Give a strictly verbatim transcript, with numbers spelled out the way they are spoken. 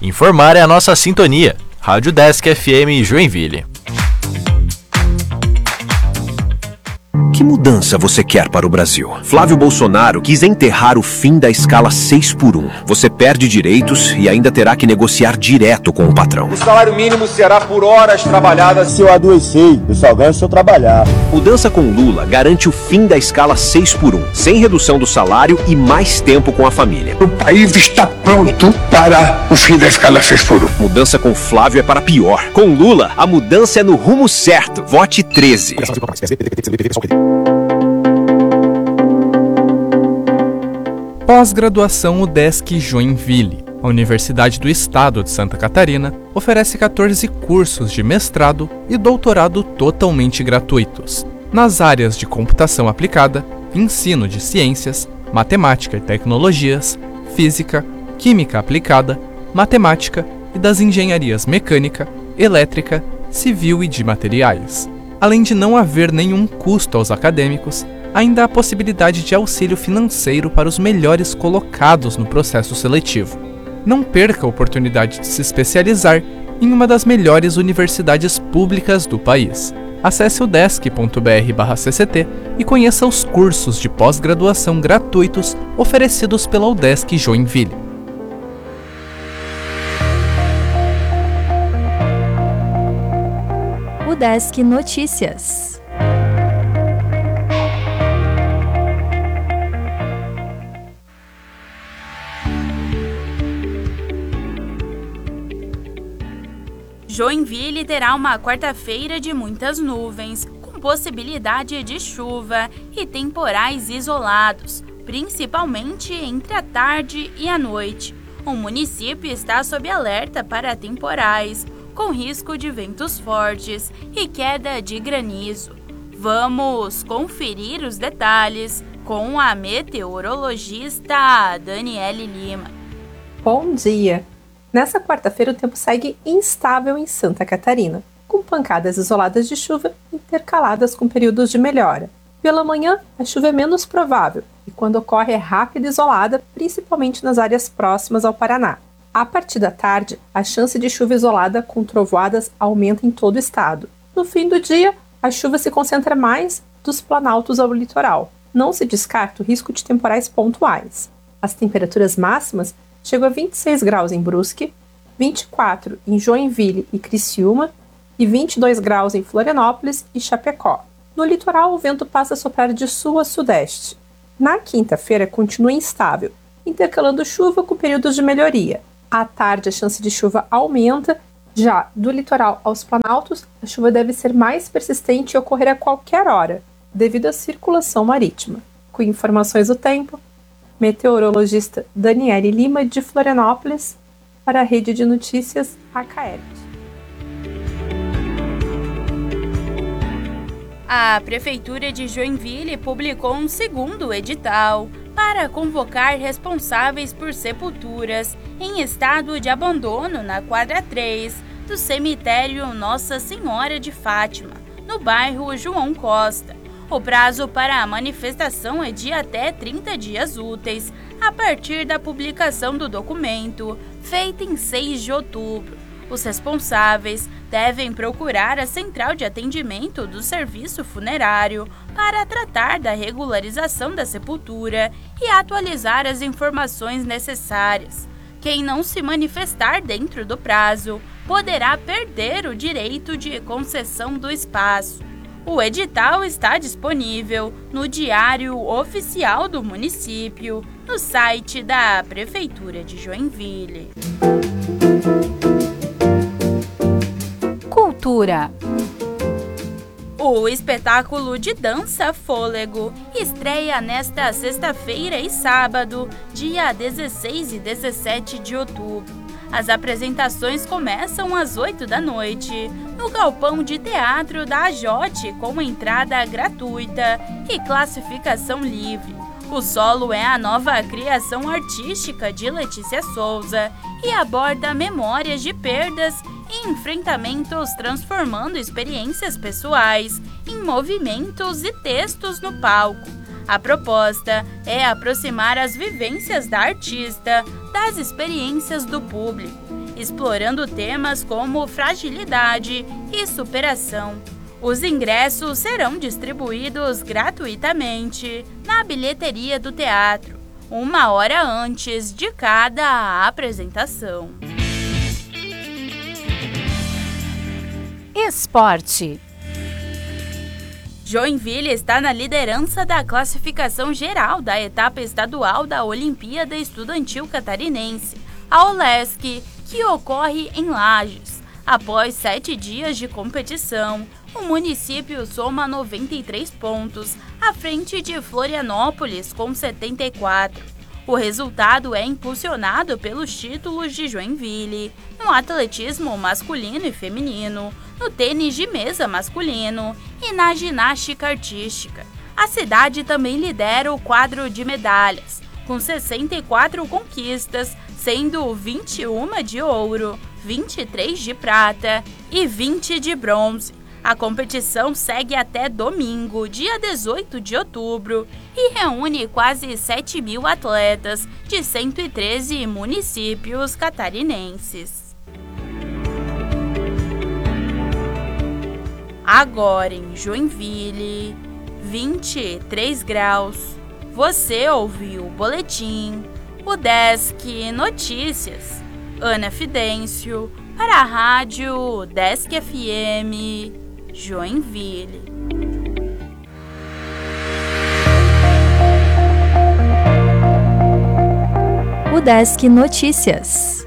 Informar é a nossa sintonia. Rádio Desk F M Joinville. Que mudança você quer para o Brasil? Flávio Bolsonaro quis enterrar o fim da escala seis por um. Você perde direitos e ainda terá que negociar direto com o patrão. O salário mínimo será por horas trabalhadas. Se eu adoecer, eu só ganho se eu trabalhar. Mudança com Lula garante o fim da escala seis por um, sem redução do salário e mais tempo com a família. O país está pronto para o fim da escala seis por um. Mudança com Flávio é para pior. Com Lula, a mudança é no rumo certo. Vote treze. Pós-graduação UDESC Joinville. A Universidade do Estado de Santa Catarina oferece catorze cursos de mestrado e doutorado totalmente gratuitos, nas áreas de computação aplicada, ensino de ciências, matemática e tecnologias, física, química aplicada, matemática e das engenharias mecânica, elétrica, civil e de materiais. Além de não haver nenhum custo aos acadêmicos, ainda há a possibilidade de auxílio financeiro para os melhores colocados no processo seletivo. Não perca a oportunidade de se especializar em uma das melhores universidades públicas do país. Acesse o desk ponto b r barra c c t e conheça os cursos de pós-graduação gratuitos oferecidos pela UDESC Joinville. UDESC Notícias. Joinville terá uma quarta-feira de muitas nuvens, com possibilidade de chuva e temporais isolados, principalmente entre a tarde e a noite. O município está sob alerta para temporais, com risco de ventos fortes e queda de granizo. Vamos conferir os detalhes com a meteorologista Daniele Lima. Bom dia! Nessa quarta-feira o tempo segue instável em Santa Catarina, com pancadas isoladas de chuva intercaladas com períodos de melhora. Pela manhã, a chuva é menos provável e quando ocorre é rápida e isolada, principalmente nas áreas próximas ao Paraná. A partir da tarde, a chance de chuva isolada com trovoadas aumenta em todo o estado. No fim do dia, a chuva se concentra mais dos planaltos ao litoral. Não se descarta o risco de temporais pontuais. As temperaturas máximas chegam a vinte e seis graus em Brusque, vinte e quatro em Joinville e Criciúma e vinte e dois graus em Florianópolis e Chapecó. No litoral, o vento passa a soprar de sul a sudeste. Na quinta-feira, continua instável, intercalando chuva com períodos de melhoria. À tarde, a chance de chuva aumenta. Já do litoral aos planaltos, a chuva deve ser mais persistente e ocorrer a qualquer hora, devido à circulação marítima. Com informações do tempo, meteorologista Daniele Lima, de Florianópolis, para a Rede de Notícias A K L. A Prefeitura de Joinville publicou um segundo edital para convocar responsáveis por sepulturas em estado de abandono na quadra três do cemitério Nossa Senhora de Fátima, no bairro João Costa. O prazo para a manifestação é de até trinta dias úteis, a partir da publicação do documento, feita em seis de outubro. Os responsáveis devem procurar a central de atendimento do serviço funerário para tratar da regularização da sepultura e atualizar as informações necessárias. Quem não se manifestar dentro do prazo poderá perder o direito de concessão do espaço. O edital está disponível no Diário Oficial do município, no site da Prefeitura de Joinville. Cultura. O espetáculo de dança Fôlego estreia nesta sexta-feira e sábado, dia dezesseis e dezessete de outubro. As apresentações começam às oito da noite, no galpão de teatro da Ajote, com entrada gratuita e classificação livre. O solo é a nova criação artística de Letícia Souza e aborda memórias de perdas e enfrentamentos, transformando experiências pessoais em movimentos e textos no palco. A proposta é aproximar as vivências da artista das experiências do público, explorando temas como fragilidade e superação. Os ingressos serão distribuídos gratuitamente na bilheteria do teatro, uma hora antes de cada apresentação. Esporte. Joinville está na liderança da classificação geral da etapa estadual da Olimpíada Estudantil Catarinense, a OLESC, que ocorre em Lages. Após sete dias de competição, o município soma noventa e três pontos, à frente de Florianópolis com setenta e quatro. O resultado é impulsionado pelos títulos de Joinville, no atletismo masculino e feminino, no tênis de mesa masculino e na ginástica artística. A cidade também lidera o quadro de medalhas, com sessenta e quatro conquistas, sendo vinte e uma de ouro, vinte e três de prata e vinte de bronze. A competição segue até domingo, dia dezoito de outubro, e reúne quase sete mil atletas de cento e treze municípios catarinenses. Agora em Joinville, vinte e três graus. Você ouviu o boletim, o Desk Notícias. Ana Fidêncio, para a Rádio Desk F M, Joinville. O Desk Notícias.